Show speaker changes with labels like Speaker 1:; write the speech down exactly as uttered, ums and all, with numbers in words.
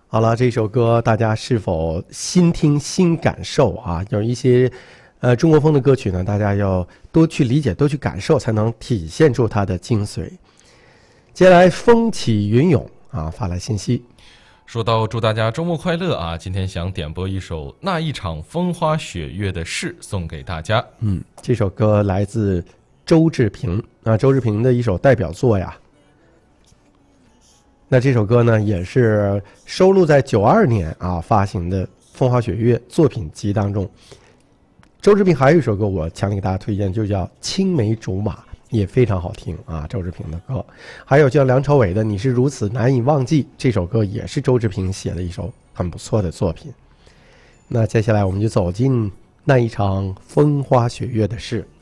Speaker 1: 好了，这首歌大家是否新听新感受啊？有一些呃中国风的歌曲呢，大家要多去理解，多去感受，才能体现出它的精髓。接下来风起云涌啊发来信息，
Speaker 2: 说到祝大家周末快乐啊，今天想点播一首那一场风花雪月的事送给大家。
Speaker 1: 嗯，这首歌来自周志平啊，周志平的一首代表作呀。那这首歌呢，也是收录在九二年啊发行的《风花雪月》作品集当中。周志平还有一首歌，我强烈给大家推荐，就叫《青梅竹马》，也非常好听啊。周志平的歌，还有叫梁朝伟的《你是如此难以忘记》，这首歌也是周志平写的一首很不错的作品。那接下来我们就走进那一场风花雪月的事。